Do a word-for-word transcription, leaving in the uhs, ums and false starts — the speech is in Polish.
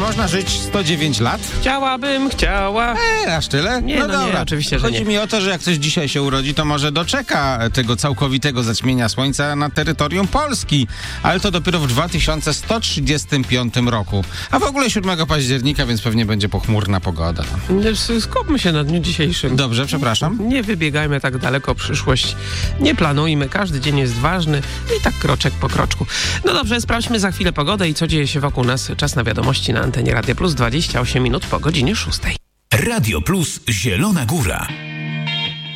można żyć sto dziewięć lat? Chciałabym, chciała. Eee, aż tyle? Nie, no, no dobra. nie, oczywiście, że Chodzi nie. mi o to, że jak ktoś dzisiaj się urodzi, to może doczeka tego całkowitego zaćmienia słońca na terytorium Polski. Ale to dopiero w dwa tysiące sto trzydziestym piątym roku. A w ogóle siódmego października, więc pewnie będzie pochmurna pogoda. Skupmy się na dniu dzisiejszym. Dobrze, przepraszam. Nie wybiegajmy tak daleko w przyszłość. Nie planujmy. Każdy dzień jest ważny i tak kroczek po kroczku. No dobrze, sprawdźmy za chwilę pogodę i co dzieje się wokół nas. Czas na wiadomości na antenie Radio Plus, dwadzieścia osiem minut po godzinie szóstej. Radio Plus Zielona Góra.